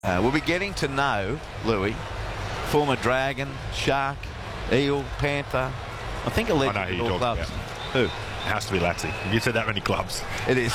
We'll be getting to know Louis, former Dragon, Shark, Eel, Panther. I think a legend I know who in you're all talking clubs. about. Who? It has to be Latsy. You said that many clubs. It is.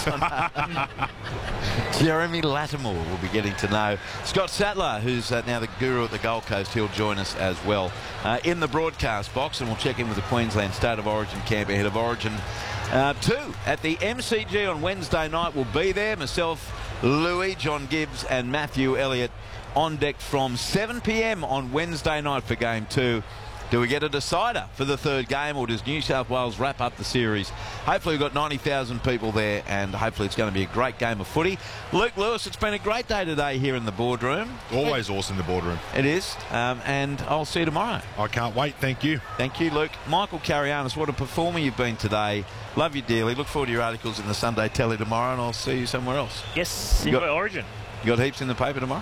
Jeremy Lattimore will be getting to know. Scott Sattler, who's now the guru at the Gold Coast, he'll join us as well in the broadcast box, and we'll check in with the Queensland State of Origin camp ahead of Origin 2 at the MCG on Wednesday night. We'll be there. Myself, Louis, John Gibbs and Matthew Elliott on deck from 7 p.m. on Wednesday night for Game 2. Do we get a decider for the third game, or does New South Wales wrap up the series? Hopefully we've got 90,000 people there, and hopefully it's going to be a great game of footy. Luke Lewis, it's been a great day today here in the boardroom. Always awesome in the boardroom. It is, and I'll see you tomorrow. I can't wait. Thank you. Thank you, Luke. Michael Carianis, what a performer you've been today. Love you dearly. Look forward to your articles in the Sunday Telly tomorrow, and I'll see you somewhere else. Yes, you got Origin. You got heaps in the paper tomorrow?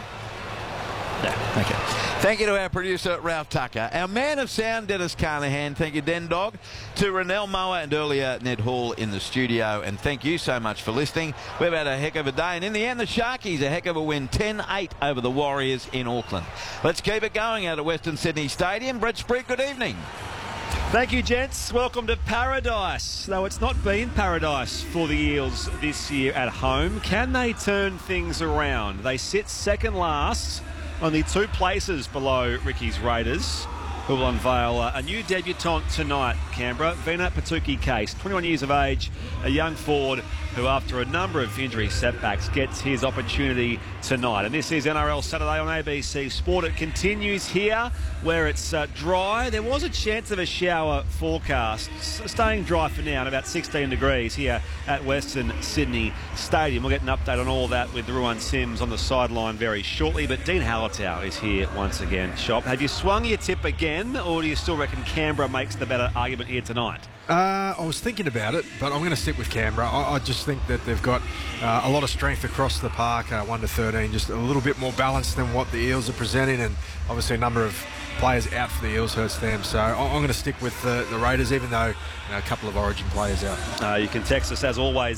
No. Okay. Thank you to our producer, Ralph Tucker. Our man of sound, Dennis Carnahan. Thank you, Den Dog. To Renell Mower and earlier Ned Hall in the studio. And thank you so much for listening. We've had a heck of a day. And in the end, the Sharkies, a heck of a win. 10-8 over the Warriors in Auckland. Let's keep it going out at Western Sydney Stadium. Brett Sprigg, good evening. Thank you, gents. Welcome to paradise. Though it's not been paradise for the Eels this year at home. Can they turn things around? They sit second last, only 2 places below Ricky's Raiders, who will unveil a new debutante tonight, Canberra. Vina Patuki-Case, 21 years of age, a young forward who, after a number of injury setbacks, gets his opportunity tonight. And this is NRL Saturday on ABC Sport. It continues here where it's dry. There was a chance of a shower forecast. Staying dry for now, and about 16 degrees here at Western Sydney Stadium. We'll get an update on all that with Ruan Sims on the sideline very shortly. But Dean Hallertau is here once again. Shop, have you swung your tip again, or do you still reckon Canberra makes the better argument here tonight? I was thinking about it, but I'm going to stick with Canberra. I just think that they've got a lot of strength across the park, 1 to 13, just a little bit more balanced than what the Eels are presenting, and obviously a number of players out for the Eels hurts them. So I'm going to stick with the Raiders, even though a couple of Origin players out. You can text us as always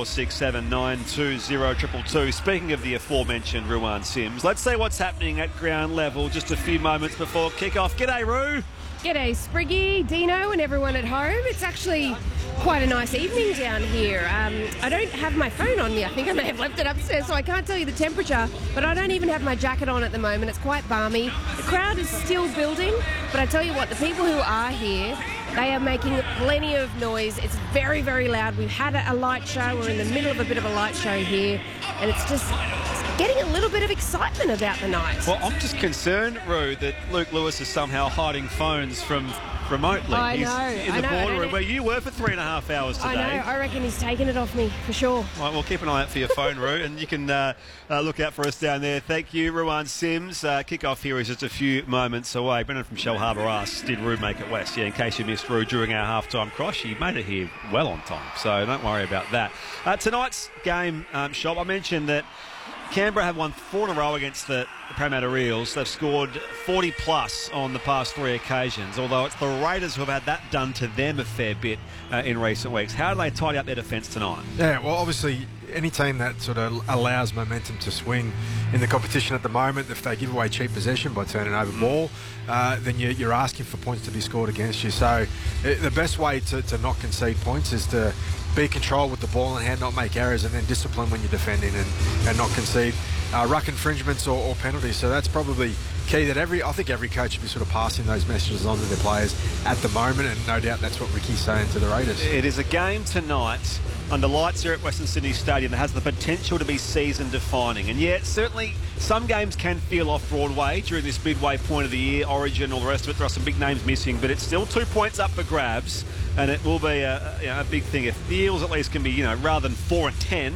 0467 920 222. Speaking of the aforementioned Ruan Sims, let's see what's happening at ground level just a few moments before kick-off. G'day, Roo. G'day, Spriggy, Dino and everyone at home. It's actually quite a nice evening down here. I don't have my phone on me. I think I may have left it upstairs, so I can't tell you the temperature, but I don't even have my jacket on at the moment. It's quite balmy. The crowd is still building, but I tell you what, the people who are here, they are making plenty of noise. It's very, very loud. We've had a light show. We're in the middle of a bit of a light show here, and it's just getting a little bit of excitement about the night. Well, I'm just concerned, Roo, that Luke Lewis is somehow hiding phones from remotely. I know. He's in the boardroom where you were for 3.5 hours today. I know. I reckon he's taken it off me, for sure. Right, well, keep an eye out for your phone, Roo, and you can look out for us down there. Thank you, Ruan Sims. Kick-off here is just a few moments away. Brendan from Shellharbour asks, did Roo make it west? Yeah, in case you missed Roo during our half-time cross, he made it here well on time, so don't worry about that. Tonight's game, Shop, I mentioned that Canberra have won 4 in a row against the Parramatta Eels. They've scored 40-plus on the past 3 occasions, although it's the Raiders who have had that done to them a fair bit in recent weeks. How do they tidy up their defence tonight? Yeah, well, obviously, any team that sort of allows momentum to swing in the competition at the moment, if they give away cheap possession by turning over ball, then you're asking for points to be scored against you. So the best way to not concede points is to be controlled with the ball in hand, not make errors, and then discipline when you're defending and not concede ruck infringements or penalties. So that's probably key that I think every coach should be sort of passing those messages on to their players at the moment, and no doubt that's what Ricky's saying to the Raiders. It is a game tonight under lights here at Western Sydney Stadium that has the potential to be season-defining. And yet, certainly, some games can feel off-Broadway during this midway point of the year, Origin, all the rest of it. There are some big names missing, but it's still 2 points up for grabs, and it will be a big thing. If the Eels at least can be, rather than 4-10,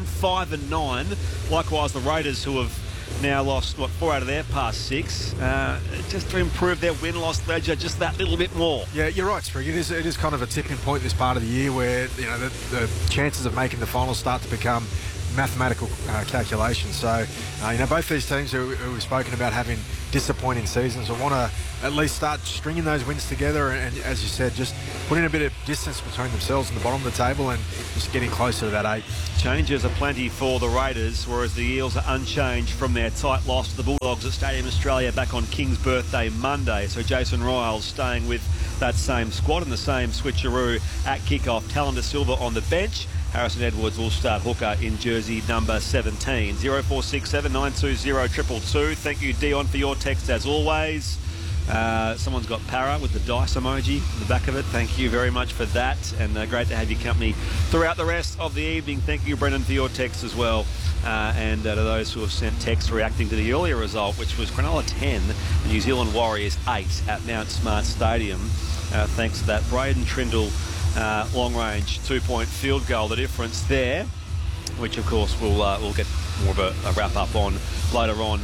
5-9, likewise the Raiders, who have now lost, 4 out of their past 6, just to improve their win-loss ledger just that little bit more. Yeah, you're right, Sprig. It is kind of a tipping point this part of the year where, the chances of making the finals start to become mathematical calculations. So, both these teams who we've spoken about having disappointing seasons will want to at least start stringing those wins together and, as you said, just putting a bit of distance between themselves and the bottom of the table and just getting closer to that 8. Changes are plenty for the Raiders, whereas the Eels are unchanged from their tight loss to the Bulldogs at Stadium Australia back on King's birthday Monday. So Jason Ryles staying with that same squad and the same switcheroo at kickoff. Talon Silva on the bench. Harrison Edwards will start hooker in jersey number 17. 0467 920 222. Thank you, Dion, for your text as always. Someone's got para with the dice emoji in the back of it. Thank you very much for that, and great to have your company throughout the rest of the evening. Thank you, Brendan, for your text as well. And to those who have sent texts reacting to the earlier result, which was Cronulla 10, New Zealand Warriors 8 at Mount Smart Stadium. Thanks to that Braden Trindle long-range 2-point field goal. The difference there, which of course we'll get more of a wrap-up on later on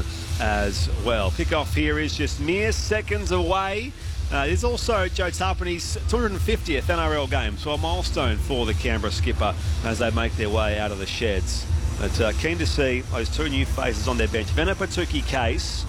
as well. Kickoff here is just mere seconds away. It is also Joe Tarpany's 250th NRL game, so a milestone for the Canberra skipper as they make their way out of the sheds. But keen to see those two new faces on their bench. Venapatuki Case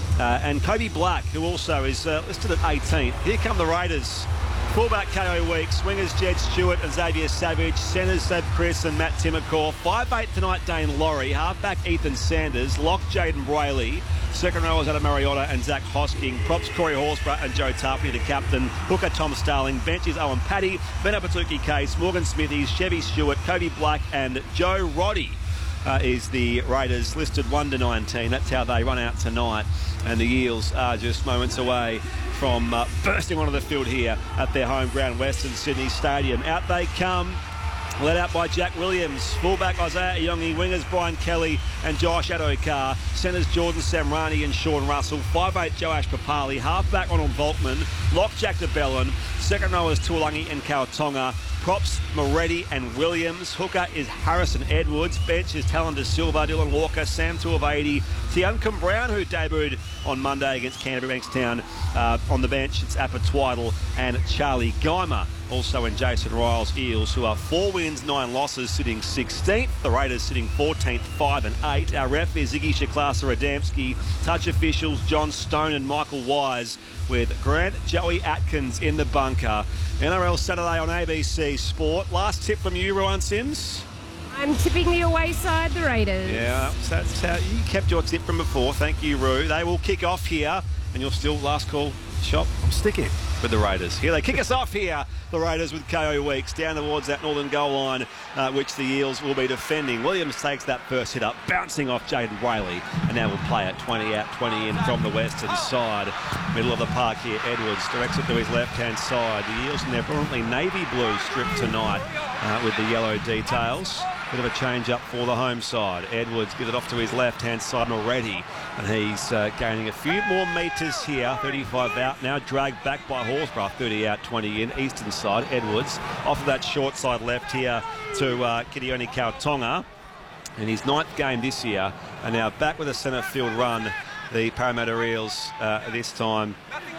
and Kobe Black, who also is listed at 18th. Here come the Raiders. Fullback KO Weeks, wingers Jed Stewart and Xavier Savage, centres Seb Chris and Matt Timmercore, 5'8" tonight Dane Laurie, halfback Ethan Sanders, lock Jaden Brayley, second rowers Adam Mariota and Zach Hosking, props Corey Horsburgh and Joe Tarpany, the captain, hooker Tom Starling, bench is Owen Paddy, Venapatuki Case, Morgan Smithies, Chevy Stewart, Kobe Black and Joe Roddy. Is the Raiders listed 1 to 19. That's how they run out tonight. And the Eels are just moments away from bursting onto the field here at their home ground, Western Sydney Stadium. Out they come, led out by Jack Williams. Fullback Isaiah Iongi, wingers Brian Kelly and Josh Adokar. Centres Jordan Samrani and Sean Russell. 5'8" Joash Papali. Halfback Ronald Volkman. Lock Jack DeBellin. Second rowers Tuolangi and Kautonga. Props Moretti and Williams. Hooker is Harrison Edwards. Bench is Talon De Silva, Dylan Walker, Sam Tuivasa, Tiancum Brown, who debuted on Monday against Canterbury Bankstown. On the bench, it's Appa Twiddle and Charlie Geimer. Also in Jason Ryles' Eels, who are 4 wins, 9 losses, sitting 16th. The Raiders sitting 14th, 5 and 8. Our ref is Ziggy Shiklasa Adamski. Touch officials John Stone and Michael Wise, with Grant Joey Atkins in the bunker. NRL Saturday on ABC Sport. Last tip from you, Rowan Sims. I'm tipping the away side, the Raiders. Yeah, that's how you kept your tip from before. Thank you, Roo. They will kick off here, and you're still last call shop. I'm sticking with the Raiders. Here they kick us off here, the Raiders with KO Weeks down towards that northern goal line, which the Eels will be defending. Williams takes that first hit up, bouncing off Jaden Brayley, and now will play it 20 out, 20 in from the western side. Middle of the park here, Edwards directs it to his left-hand side. The Eels in their brilliantly navy blue strip tonight with the yellow details. Bit of a change up for the home side. Edwards gives it off to his left-hand side already, and he's gaining a few more metres here. 35 out now, dragged back by Horsburgh. 30 out, 20 in. Eastern side, Edwards off of that short side left here to Kitione Kautonga. In his 9th game this year, and now back with a centre field run. The Parramatta Eels this time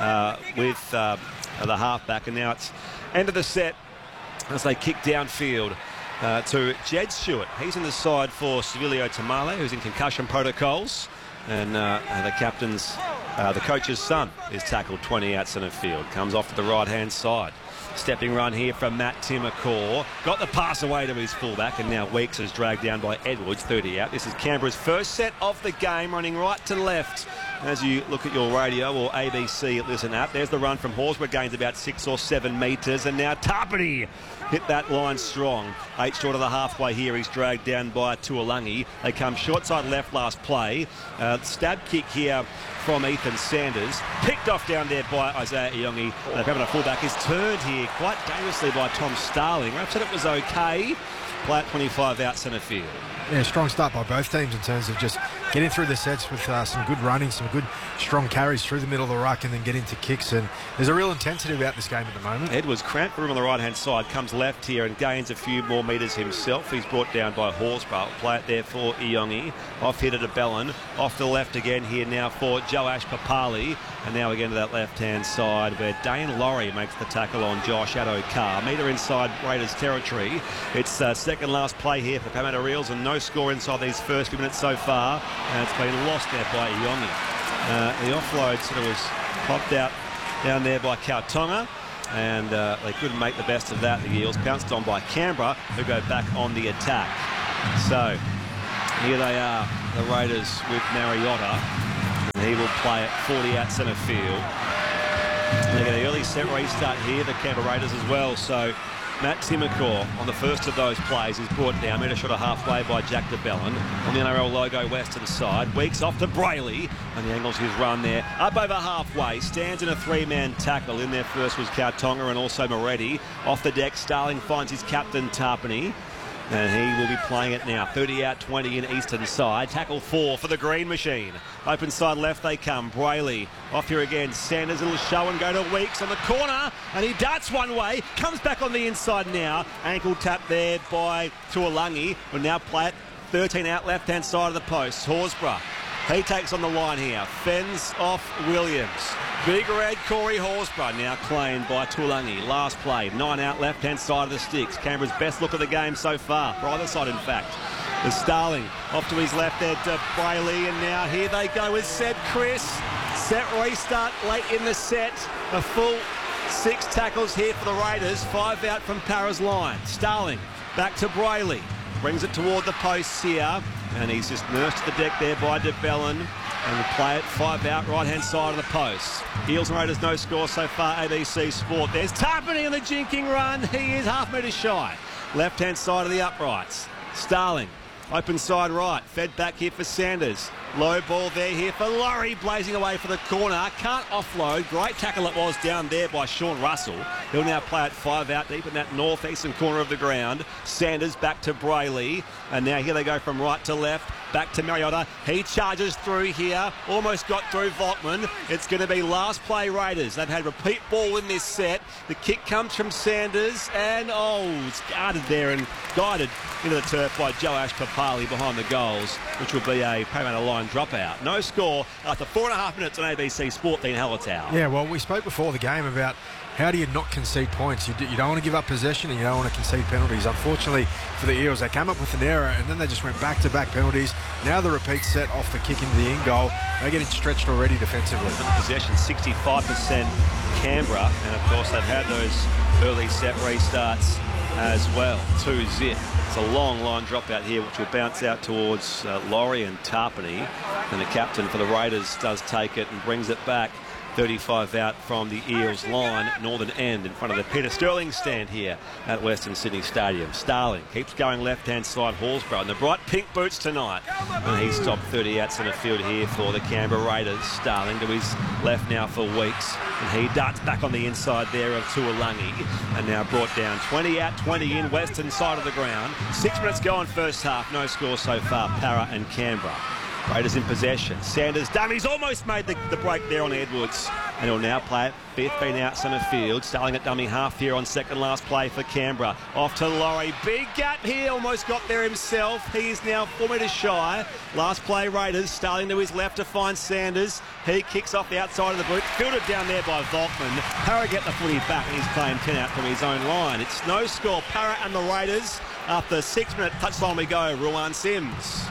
with the halfback, and now it's end of the set as they kick downfield. To Jed Stewart. He's in the side for Civilio Tamale, who's in concussion protocols. And the captain's, the coach's son is tackled 20 out centre field. Comes off to the right-hand side. Stepping run here from Matt Timmercore. Got the pass away to his fullback, and now Weeks is dragged down by Edwards, 30 out. This is Canberra's first set of the game, running right to left. As you look at your radio or ABC listen app, there's the run from Horsburgh, gains about 6 or 7 metres, and now Tarpany hit that line strong. 8 short of the halfway here. He's dragged down by Tuolangi. They come short side left last play. Stab kick here from Ethan Sanders. Picked off down there by Isaiah Iongi. The Parramatta fullback is turned here quite dangerously by Tom Starling. Ref said it was okay. Play at 25 out centre field. Yeah, strong start by both teams in terms of just getting through the sets with some good running, some good, strong carries through the middle of the ruck and then get into kicks. And there's a real intensity about this game at the moment. Edwards cramped for him on the right-hand side, comes left here and gains a few more metres himself. He's brought down by Horsburgh. Play it there for Iongi. Off here to de Bellin. Off to the left again here now for Joash Papali. And now again to that left-hand side where Dane Laurie makes the tackle on Josh Addo-Carr. Metre inside Raiders territory. It's second last play here for Parramatta Eels and no score inside these first few minutes so far. And it's been lost there by Iongi. The offload sort of was popped out down there by Kautonga. And they couldn't make the best of that. The Eels pounced on by Canberra, who go back on the attack. So here they are, the Raiders with Mariota. And he will play it 40 out centre field. And they get an early set restart here, the Canberra Raiders as well. So Matt Timokor on the first of those plays is brought down, metre short of halfway by Jack de Bellin. On the NRL logo western side, Weeks off to Brayley, and the angles his run there. Up over halfway, stands in a three-man tackle. In there first was Kautonga and also Moretti. Off the deck, Starling finds his captain, Tarpany. And he will be playing it now. 30 out, 20 in eastern side. Tackle 4 for the Green Machine. Open side left they come. Brayley off here again. Sanders, a little show and go to Weeks on the corner. And he darts one way. Comes back on the inside now. Ankle tap there by Tuolangi. Will now play it 13 out, left-hand side of the post. Horsburgh. He takes on the line here. Fends off Williams. Big red Corey Horsburgh now claimed by Tuolangi. Last play, 9 out, left-hand side of the sticks. Canberra's best look of the game so far. For either side, in fact. There's Starling off to his left there to Brayley. And now here they go with Seb Chris. Set restart late in the set. A full 6 tackles here for the Raiders. 5 out from Para's line. Starling back to Brayley. Brings it toward the posts here. And he's just nursed to the deck there by de Bellin. And we play it 5 out, right-hand side of the post. Eels and Raiders no score so far, ABC Sport. There's Tarpany on the jinking run. He is half metre shy. Left-hand side of the uprights. Starling, open side right. Fed back here for Sanders. Low ball there here for Laurie, blazing away for the corner. Can't offload. Great tackle it was down there by Sean Russell. He'll now play it 5 out deep in that northeastern corner of the ground. Sanders back to Brayley. And now here they go from right to left. Back to Mariota. He charges through here. Almost got through Volkman. It's going to be last play Raiders. They've had repeat ball in this set. The kick comes from Sanders. And, it's guarded there and guided into the turf by Joash Papali behind the goals, which will be a Parramatta line dropout. No score after 4.5 minutes on ABC Sport, Dean Hallertau. Yeah, well, we spoke before the game about how do you not concede points? You don't want to give up possession and you don't want to concede penalties. Unfortunately for the Eels, they came up with an error and then they just went back-to-back penalties. Now the repeat set off the kick into the in goal. They're getting stretched already defensively. Possession 65% Canberra, and of course they've had those early set restarts as well. 2-zip. It's a long line dropout here, which will bounce out towards Laurie and Tarpany. And the captain for the Raiders does take it and brings it back. 35 out from the Eels line, northern end, in front of the Peter Sterling stand here at Western Sydney Stadium. Starling keeps going left-hand side, Horsburgh, and the bright pink boots tonight. And he's stopped 30 out centre field here for the Canberra Raiders. Starling to his left now for Weeks, and he darts back on the inside there of Tuolangi, and now brought down 20 out, 20 in, western side of the ground. 6 minutes gone first half, no score so far, Para and Canberra. Raiders in possession. Sanders dummies, almost made the break there on Edwards. And he'll now play it 15 out centre field. Starling at dummy half here on second last play for Canberra. Off to Laurie. Big gap here. Almost got there himself. He is now 4 metres shy. Last play Raiders. Starling to his left to find Sanders. He kicks off the outside of the boot. Fielded down there by Volkman. Para get the footy back and he's playing 10 out from his own line. It's no score. Para and the Raiders. After 6 minute touchline we go. Ruan Sims.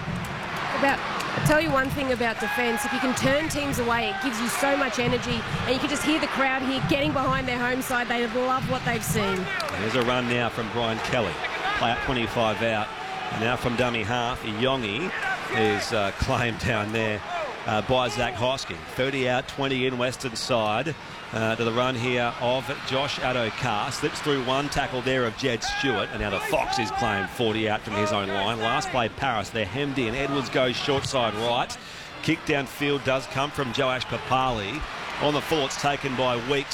I'll tell you one thing about defence. If you can turn teams away, it gives you so much energy. And you can just hear the crowd here getting behind their home side. They love what they've seen. There's a run now from Brian Kelly. Play out 25 out. And now from dummy half, Iongi is claimed down there by Zach Hosking. 30 out, 20 in, western side. To the run here of Josh Addo-Carr. Slips through one tackle there of Jed Stewart. And now the Fox is claimed 40 out from his own line. Last play Paris, they're hemmed in. Edwards goes short side right. Kick downfield does come from Joash Papali. On the full, it's taken by Weeks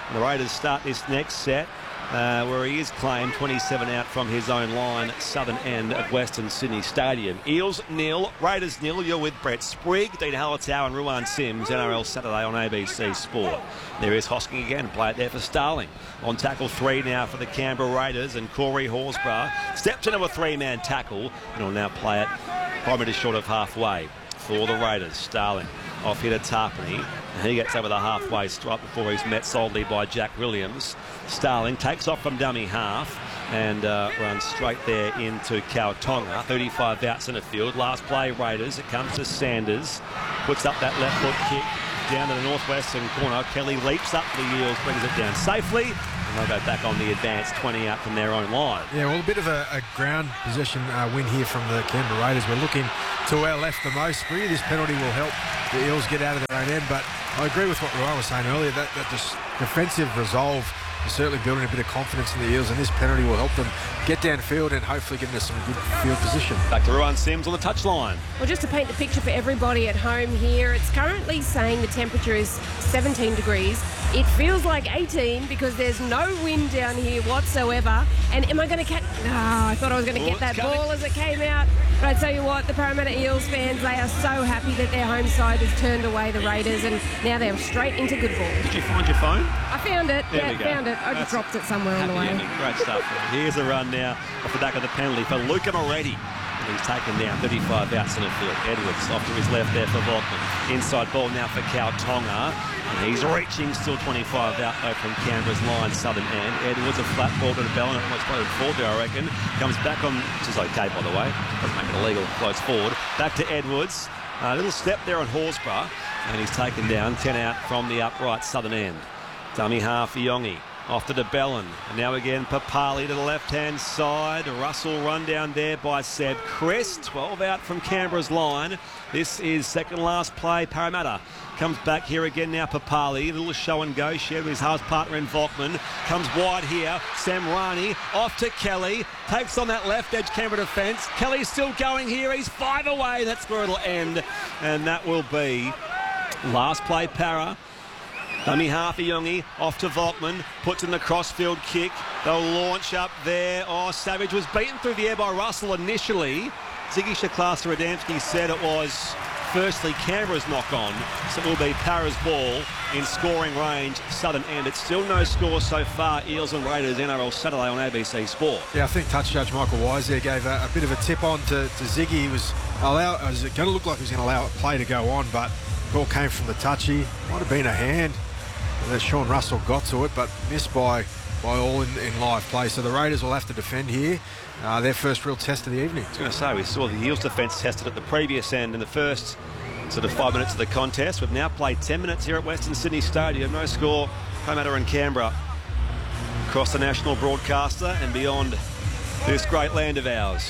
And the Raiders start this next set where he is claimed 27 out from his own line, southern end of Western Sydney Stadium. Eels 0, Raiders 0. You're with Brett Sprigg, Dean Hallertau and Ruan Sims. NRL Saturday on ABC Sport. There is Hosking again, play it there for Starling. On tackle 3 now for the Canberra Raiders, and Corey Horsburgh steps into a 3-man tackle and will now play it 5 metres short of halfway for the Raiders. Starling off here to Tarpany, and he gets over the halfway stripe before he's met solidly by Jack Williams. Starling takes off from dummy half and runs straight there into Kautonga. 35 out centre field. Last play, Raiders. It comes to Sanders. Puts up that left foot kick down to the northwestern corner. Kelly leaps up for the Eels, brings it down safely, and they'll go back on the advance 20 out from their own line. Yeah, well, a bit of a ground possession win here from the Canberra Raiders. We're looking to our left the most. Really, this penalty will help the Eels get out of their own end, but I agree with what Rowan was saying earlier, that just defensive resolve is certainly building a bit of confidence in the Eels, and this penalty will help them get downfield and hopefully give us some good field position. Back to Ruan Sims on the touchline. Well, just to paint the picture for everybody at home here, it's currently saying the temperature is 17 degrees. It feels like 18 because there's no wind down here whatsoever. And am I going to catch... I thought I was going to get that ball as it came out. But I tell you what, the Parramatta Eels fans, they are so happy that their home side has turned away the Raiders, and now they're straight into good ball. Did you find your phone? I found it. There we go. Found it. I just dropped it somewhere on the way. Ending. Great stuff. Here's a run now off the back of the penalty for Luca Moretti. He's taken down 35 out centre field. Edwards off to his left there for Volkman. Inside ball now for Kautonga. And he's reaching, still 25 out though from Canberra's line, southern end. Edwards a flat ball to the Bell, and it's played forward there, I reckon. Comes back on, which is okay by the way. Doesn't make it illegal, floats forward. Back to Edwards. A little step there on Horsburgh. And he's taken down 10 out from the upright southern end. Dummy half for Yongi. Off to DeBellin. And now again, Papali to the left-hand side. Russell run down there by Seb Crest. 12 out from Canberra's line. This is second last play. Parramatta comes back here again now. Papali, a little show and go. Shared with his half partner in Volkman. Comes wide here. Samrani off to Kelly. Takes on that left edge Canberra defence. Kelly's still going here. He's 5 away. That's where it'll end. And that will be last play Para. Dummy half of Yongi, off to Volkman, puts in the crossfield kick. They'll launch up there. Oh, Savage was beaten through the air by Russell initially. Ziggy Shaklasa-Radamski said it was firstly Canberra's knock on, so it will be Para's ball in scoring range, southern end. It's still no score so far. Eels and Raiders, NRL Saturday on ABC Sport. Yeah, I think touch judge Michael Wise there gave a bit of a tip on to Ziggy. He was going to look like he was going to allow a play to go on, but the ball came from the touchy. Might have been a hand. Sean Russell got to it, but missed by all in live play. So the Raiders will have to defend here. Their first real test of the evening. I was going to say, we saw the Eels defence tested at the previous end in the first sort of 5 minutes of the contest. We've now played 10 minutes here at Western Sydney Stadium. No score, Parramatta and Canberra across the national broadcaster and beyond this great land of ours.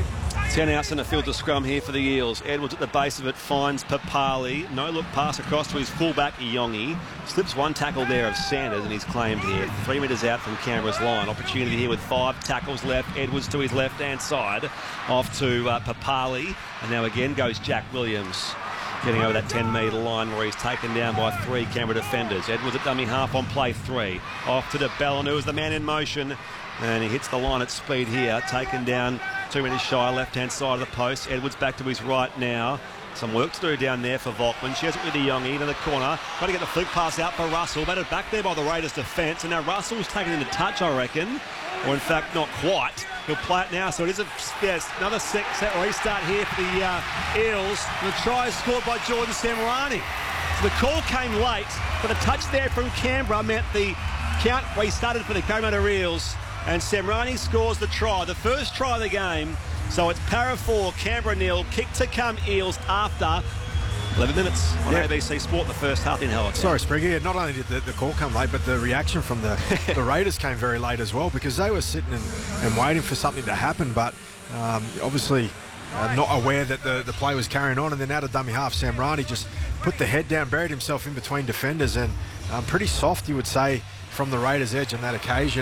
10 outs in the field to scrum here for the Eels. Edwards at the base of it finds Papali. No look pass across to his fullback Yongi. Slips one tackle there of Sanders, and he's claimed here. 3 metres out from Canberra's line. Opportunity here with 5 tackles left. Edwards to his left-hand side. Off to Papali. And now again goes Jack Williams. Getting over that 10-metre line where he's taken down by 3 Canberra defenders. Edwards at dummy half on play 3. Off to DeBellin, who is the man in motion. And he hits the line at speed here. Taken down 2 metres shy, left-hand side of the post. Edwards back to his right now. Some work to do down there for Volkman. Shares it with the Yongi into the corner. Got to get the flick pass out for Russell. Batted back there by the Raiders defence. And now Russell's taken into touch, I reckon. Or in fact, not quite. He'll play it now. So it is another set restart here for the Eels. The try is scored by Jordan Samrani. So the call came late, but the touch there from Canberra meant the count restarted for the Parramatta Eels. And Samrani scores the try, the first try of the game. So it's Para 4, Canberra 0, kick to come Eels after 11 minutes on ABC Sport, the first half in Halifax. Sorry, Spriggy, not only did the call come late, but the reaction from the Raiders came very late as well, because they were sitting and waiting for something to happen, but obviously not aware that the play was carrying on. And then out of dummy half, Samrani just put the head down, buried himself in between defenders, and pretty soft, you would say, from the Raiders' edge on that occasion. And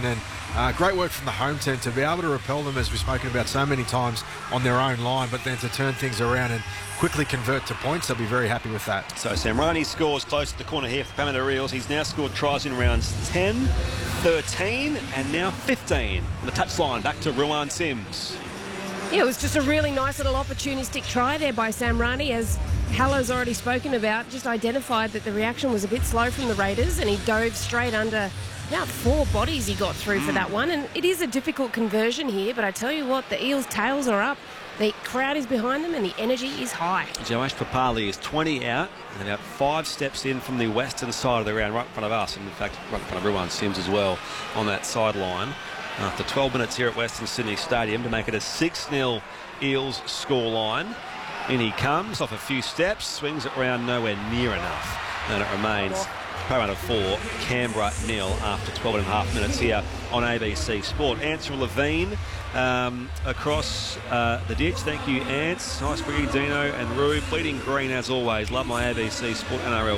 Great work from the home team to be able to repel them, as we've spoken about so many times, on their own line, but then to turn things around and quickly convert to points. They'll be very happy with that. So Samrani scores close to the corner here for Parramatta Eels. He's now scored tries in rounds 10, 13 and now 15. The touchline back to Ruan Sims. Yeah, it was just a really nice little opportunistic try there by Samrani, as Haller's already spoken about, just identified that the reaction was a bit slow from the Raiders, and he dove straight under about 4 bodies he got through for that one. And it is a difficult conversion here, but I tell you what, the Eels' tails are up. The crowd is behind them and the energy is high. Joash Papali is 20 out and about 5 steps in from the western side of the ground, right in front of us, and in fact right in front of Ruan Sims as well on that sideline. After 12 minutes here at Western Sydney Stadium to make it a 6-0 Eels scoreline. In he comes off a few steps, swings it round nowhere near enough, and it remains Parramatta 4, Canberra 0 after 12 and a half minutes here on ABC Sport. Ansel Levine across the ditch. Thank you, Ants. Nice for you, Dino and Rue. Bleeding green as always. Love my ABC Sport NRL